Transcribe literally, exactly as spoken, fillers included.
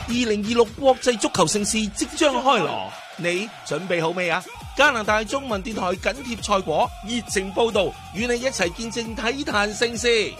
二零二六國際足球盛事即將開鑼，你準備好未啊？加拿大中文電台緊貼賽果，熱情報道，與你一齊見證體壇盛事。